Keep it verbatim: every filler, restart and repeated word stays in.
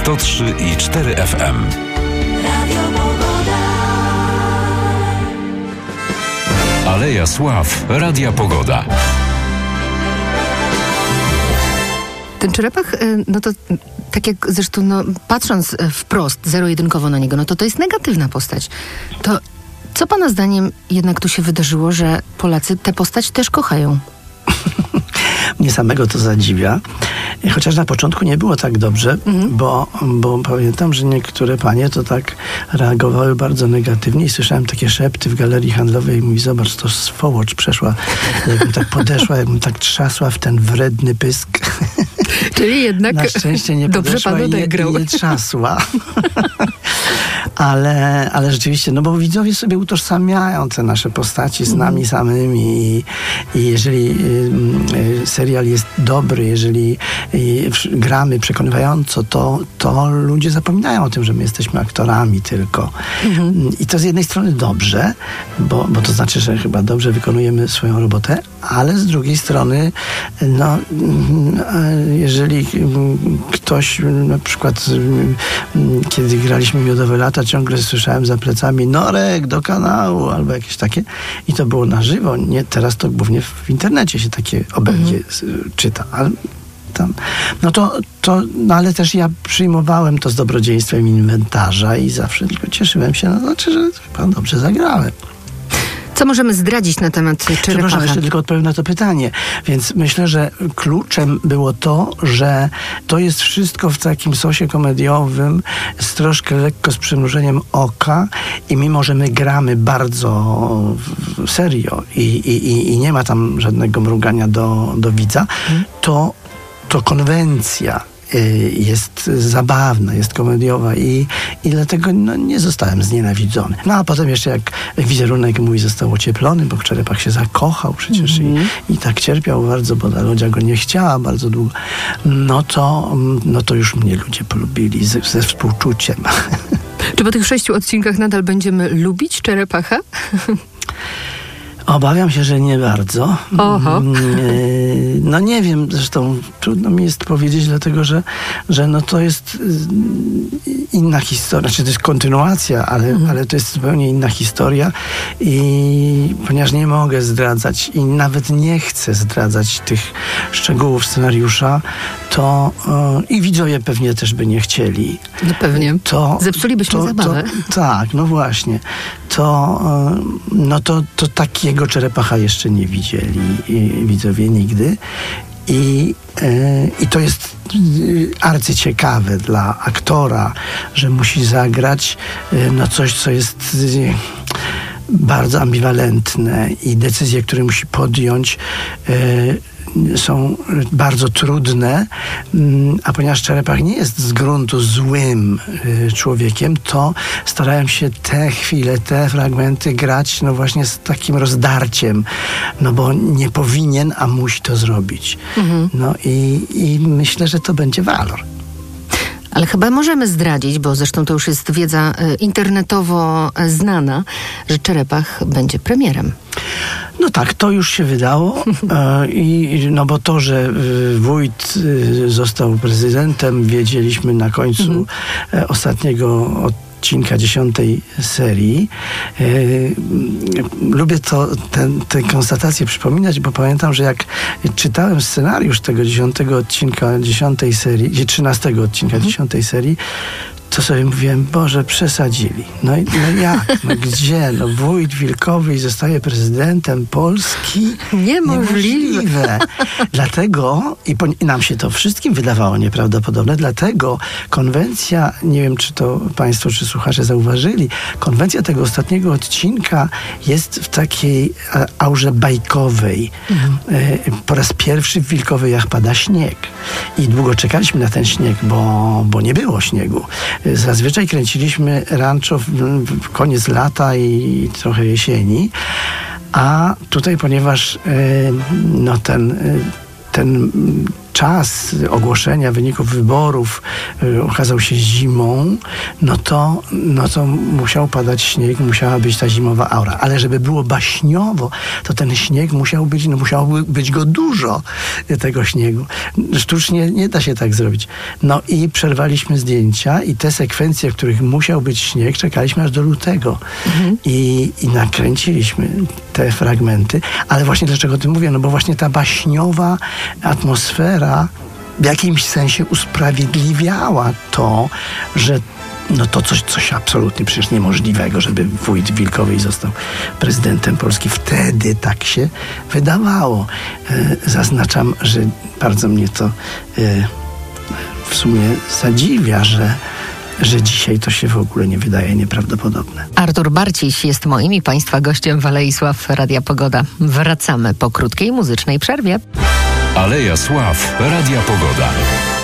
sto trzy i cztery F M. Aleja Sław Radia Pogoda. Ten czerepach, no to tak jak zresztą, no, patrząc wprost, zero-jedynkowo na niego, no to to jest negatywna postać. To co pana zdaniem jednak tu się wydarzyło, że Polacy tę postać też kochają? Mnie samego to zadziwia. Chociaż na początku nie było tak dobrze, mhm. bo, bo pamiętam, że niektóre panie to tak reagowały bardzo negatywnie i słyszałem takie szepty w galerii handlowej i mówi, zobacz, to swołocz przeszła. Jakbym tak podeszła, jakbym tak trzasła w ten wredny pysk. Czyli jednak na szczęście nie dobrze pan odegrał. Nie, nie trzasła. ale, ale rzeczywiście, no bo widzowie sobie utożsamiają te nasze postaci z nami samymi i, i jeżeli y, y, serial jest dobry, jeżeli y, gramy przekonywająco, to, to ludzie zapominają o tym, że my jesteśmy aktorami tylko. Mhm. I to z jednej strony dobrze, bo, bo to znaczy, że chyba dobrze wykonujemy swoją robotę, ale z drugiej strony, no, jeżeli ktoś, na przykład kiedy graliśmy Miodowe Lata, ciągle słyszałem za plecami Norek do kanału, albo jakieś takie, i to było na żywo, nie, teraz to głównie w internecie się takie obelgie mhm. czyta, ale tam, no to, to no ale też ja przyjmowałem to z dobrodziejstwem inwentarza i zawsze tylko cieszyłem się, no znaczy, że chyba dobrze zagrałem. Co możemy zdradzić na temat Czerepacha? Przepraszam, jeszcze tylko odpowiem na to pytanie. Więc myślę, że kluczem było to, że to jest wszystko w takim sosie komediowym, z troszkę lekko z przymrużeniem oka i mimo, że my gramy bardzo serio i, i, i nie ma tam żadnego mrugania do, do widza, hmm. to, to konwencja jest zabawna, jest komediowa i, i dlatego no, nie zostałem znienawidzony. No a potem jeszcze jak wizerunek mój został ocieplony, bo Czerepach się zakochał przecież mm-hmm. i, i tak cierpiał bardzo, bo ta Lodzia go nie chciała bardzo długo, no to, no to już mnie ludzie polubili ze, ze współczuciem. Czy po tych sześciu odcinkach nadal będziemy lubić Czerepacha? Obawiam się, że nie bardzo. Oho. No nie wiem, zresztą trudno mi jest powiedzieć, dlatego że, że no to jest inna historia, znaczy to jest kontynuacja, ale, mhm. ale to jest zupełnie inna historia i ponieważ nie mogę zdradzać i nawet nie chcę zdradzać tych szczegółów scenariusza, to i widzowie pewnie też by nie chcieli. No pewnie. To, Zepsulibyśmy to, zabawę. To, tak, no właśnie. To, no to, to takiego Czerepacha jeszcze nie widzieli widzowie nigdy. I, yy, I to jest arcyciekawe dla aktora, że musi zagrać yy, no coś, co jest yy, bardzo ambiwalentne i decyzje, które musi podjąć yy, są bardzo trudne, a ponieważ Czerepach nie jest z gruntu złym y, człowiekiem, to starałem się te chwile, te fragmenty grać no właśnie z takim rozdarciem, no bo nie powinien, a musi to zrobić. Mhm. No i, i myślę, że to będzie walor. Ale chyba możemy zdradzić, bo zresztą to już jest wiedza internetowo znana, że Czerepach będzie premierem. No tak, to już się wydało. I, no bo to, że wójt został prezydentem, wiedzieliśmy na końcu mhm. ostatniego odcinka dziesiątej serii. Lubię to, tę konstatację przypominać, bo pamiętam, że jak czytałem scenariusz tego dziesiątego odcinka dziesiątej serii, trzynastego odcinka mhm. dziesiątej serii, to sobie mówiłem, Boże, przesadzili. No, no jak? No gdzie? No wójt Wilkowy zostaje prezydentem Polski? Niemożliwe. Niemożliwe. Dlatego, i, po, i nam się to wszystkim wydawało nieprawdopodobne, dlatego konwencja, nie wiem, czy to państwo, czy słuchacze zauważyli, konwencja tego ostatniego odcinka jest w takiej e, aurze bajkowej. Mhm. E, po raz pierwszy w Wilkowyjach pada śnieg. I długo czekaliśmy na ten śnieg, bo, bo nie było śniegu. Zazwyczaj kręciliśmy rancho w, w koniec lata i trochę jesieni, a tutaj, ponieważ y, no ten, y, ten czas ogłoszenia wyników wyborów y, okazał się zimą, no to, no to musiał padać śnieg, musiała być ta zimowa aura. Ale żeby było baśniowo, to ten śnieg musiał być, no musiało być go dużo, tego śniegu. Sztucznie nie da się tak zrobić. No i przerwaliśmy zdjęcia i te sekwencje, w których musiał być śnieg, czekaliśmy aż do lutego. Mhm. I, i nakręciliśmy te fragmenty. Ale właśnie dlaczego o tym mówię? No bo właśnie ta baśniowa atmosfera w jakimś sensie usprawiedliwiała to, że no to coś, coś absolutnie przecież niemożliwego, żeby wójt Wilkowej został prezydentem Polski. Wtedy tak się wydawało. E, zaznaczam, że bardzo mnie to e, w sumie zadziwia, że że dzisiaj to się w ogóle nie wydaje nieprawdopodobne. Artur Barciś jest moim i Państwa gościem w Alei Sław Radia Pogoda. Wracamy po krótkiej muzycznej przerwie. Aleja Sław Radia Pogoda.